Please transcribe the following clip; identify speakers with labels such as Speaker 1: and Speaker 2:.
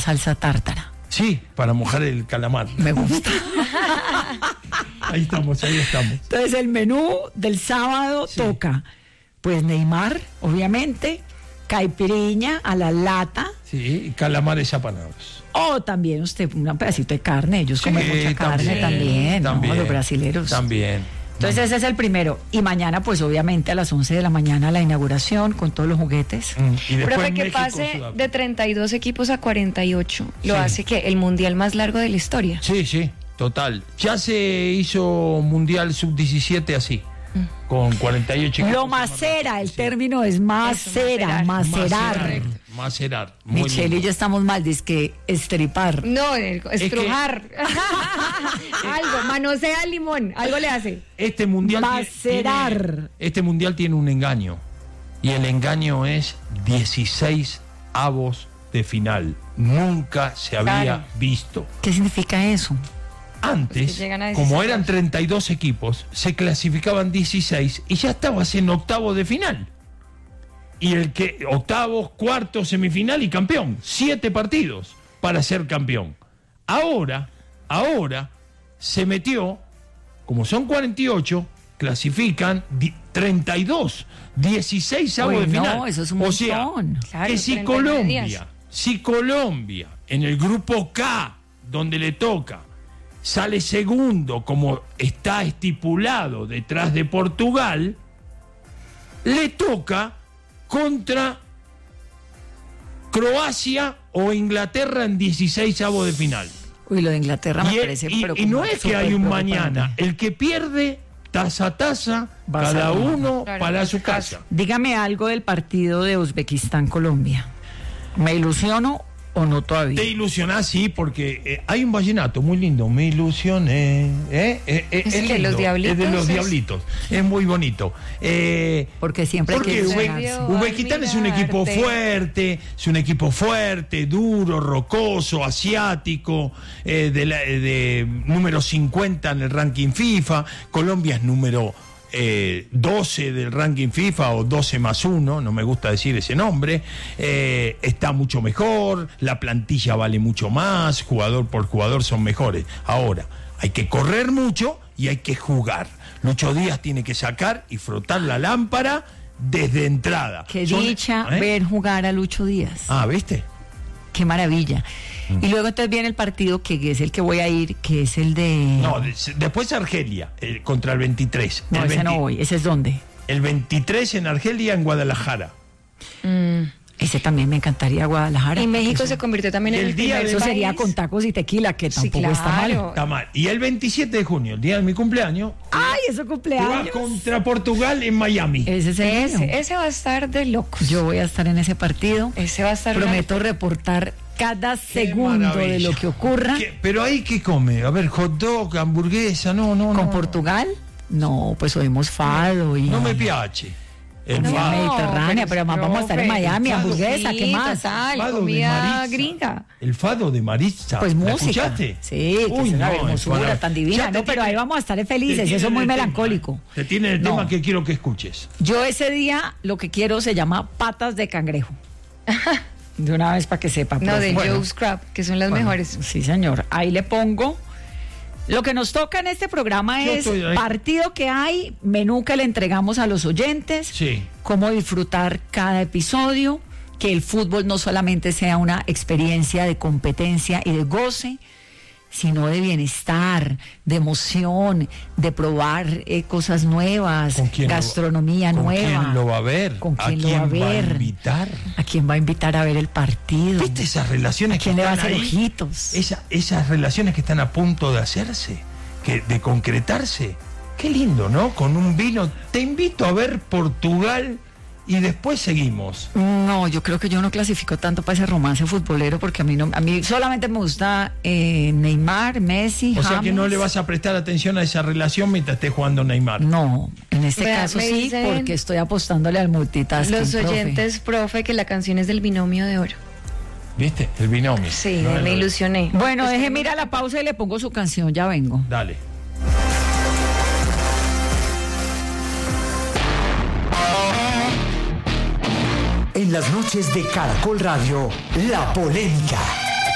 Speaker 1: salsa tártara.
Speaker 2: Sí, para mojar el calamar.
Speaker 1: Me gusta.
Speaker 2: Ahí estamos.
Speaker 1: Entonces el menú del sábado toca, pues Neymar, obviamente, caipiriña a la lata.
Speaker 2: Sí, y calamares apanados.
Speaker 1: O también usted, un pedacito de carne, ellos comen mucha carne también, ¿no? Los brasileros.
Speaker 2: También.
Speaker 1: Entonces ese es el primero. Y mañana, pues obviamente a las 11 de la mañana la inauguración con todos los juguetes.
Speaker 2: Y
Speaker 3: Profe, que pase de 32 equipos a 48, lo hace que el mundial más largo de la historia.
Speaker 2: Sí, total. Ya se hizo mundial sub-17 así, con 48 equipos.
Speaker 1: Lo macera, el término es macerar. Michelle y yo estamos mal, dizque estripar.
Speaker 3: No, estrujar. Algo, manosea el limón, algo le hace.
Speaker 2: Este mundial
Speaker 1: macerar.
Speaker 2: Este mundial tiene un engaño. Y el engaño es 16 avos de final. Nunca se había visto.
Speaker 1: ¿Qué significa eso?
Speaker 2: Antes, como eran 32 equipos, se clasificaban 16 y ya estabas en octavo de final. Y octavos, cuartos, semifinal y campeón. 7 partidos para ser campeón. Ahora se metió, como son 48, clasifican 32, 16 avos de final.
Speaker 1: No, eso es un montón.
Speaker 2: O sea,
Speaker 3: claro,
Speaker 2: que si Colombia en el grupo K, donde le toca, sale segundo, como está estipulado detrás de Portugal, le toca contra Croacia o Inglaterra en 16 avos de final.
Speaker 1: Uy, lo de Inglaterra me parece
Speaker 2: y no es que hay un mañana. El que pierde, taza a taza, cada uno para su casa.
Speaker 1: Dígame algo del partido de Uzbekistán-Colombia. ¿Me ilusiono o no todavía?
Speaker 2: Te ilusionás, sí, porque hay un vallenato muy lindo. Me ilusioné.
Speaker 3: Es el de los diablitos.
Speaker 2: Es de los diablitos. Es muy bonito.
Speaker 1: Porque siempre hay que
Speaker 2: Uzbekistán es un equipo fuerte, duro, rocoso, asiático, de número 50 en el ranking FIFA. Colombia es número 12 del ranking FIFA o 12 más 1, no me gusta decir ese nombre. Está mucho mejor, la plantilla vale mucho más, jugador por jugador son mejores. Ahora, hay que correr mucho y hay que jugar. Lucho Díaz tiene que sacar y frotar la lámpara desde entrada.
Speaker 1: Qué dicha ver jugar a Lucho Díaz.
Speaker 2: Ah, ¿viste?
Speaker 1: Qué maravilla. Y luego entonces viene el partido que es el que voy a ir, que es el de...
Speaker 2: No, después Argelia, contra el 23.
Speaker 1: No, ese no voy. ¿Ese es dónde?
Speaker 2: El 23 en Argelia, en Guadalajara.
Speaker 1: Ese también me encantaría, Guadalajara.
Speaker 3: Y México se convirtió también en el primer
Speaker 1: Eso sería con tacos y tequila, que tampoco está mal.
Speaker 2: Está mal. Y el 27 de junio, el día de mi cumpleaños...
Speaker 1: ¡Ay, eso cumpleaños!
Speaker 2: Va contra Portugal en Miami.
Speaker 1: Ese
Speaker 3: va a estar de locos.
Speaker 1: Yo voy a estar en ese partido.
Speaker 3: Ese va a estar...
Speaker 1: Prometo reportar cada segundo de lo que ocurra.
Speaker 2: ¿Pero ahí qué come? A ver, hot dog, hamburguesa, no.
Speaker 1: ¿Con Portugal? No, pues oímos fado y...
Speaker 2: No me piace.
Speaker 1: El fado mediterránea, pero además vamos a estar en Miami, hamburguesa, ¿qué más?
Speaker 3: Comida gringa.
Speaker 2: El fado de Maritza.
Speaker 1: Pues música.
Speaker 2: ¿Escuchaste?
Speaker 1: Sí, que es una hermosura tan divina, ¿no? Pero ahí vamos a estar felices, eso es muy melancólico.
Speaker 2: Te tiene el tema que quiero que escuches.
Speaker 1: Yo ese día lo que quiero se llama patas de cangrejo. De una vez para que sepa.
Speaker 3: No, de Joe's Crab, que son las mejores.
Speaker 1: Sí, señor. Ahí le pongo. Lo que nos toca en este programa es partido que hay, menú que le entregamos a los oyentes, cómo disfrutar cada episodio, que el fútbol no solamente sea una experiencia de competencia y de goce, sino de bienestar, de emoción, de probar cosas nuevas, gastronomía nueva.
Speaker 2: ¿Con quién lo va a ver?
Speaker 1: ¿Con quién lo va a ver?
Speaker 2: ¿A quién va a invitar?
Speaker 1: ¿A quién va a invitar a ver el partido?
Speaker 2: ¿Viste esas relaciones que están ahí?
Speaker 1: ¿A quién le va a hacer ojitos?
Speaker 2: Esas relaciones que están a punto de hacerse, de concretarse. Qué lindo, ¿no? Con un vino. Te invito a ver Portugal y después seguimos.
Speaker 1: No, yo creo que yo no clasifico tanto para ese romance futbolero porque a mí solamente me gusta Neymar, Messi,
Speaker 2: O sea que no le vas a prestar atención a esa relación mientras esté jugando Neymar.
Speaker 1: No, en este caso sí, porque estoy apostándole al multitasking.
Speaker 3: Los oyentes, profe, que la canción es del binomio de oro.
Speaker 2: ¿Viste? El binomio.
Speaker 3: Sí, me ilusioné.
Speaker 1: Bueno, déjeme ir a la pausa y le pongo su canción, ya vengo.
Speaker 2: Dale.
Speaker 4: En las noches de Caracol Radio, La Polémica.